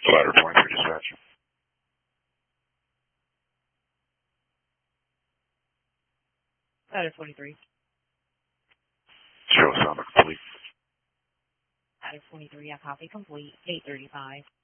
Ladder 23 dispatch. Ladder 23. Show sounder complete. Ladder 23, I copy complete. 835.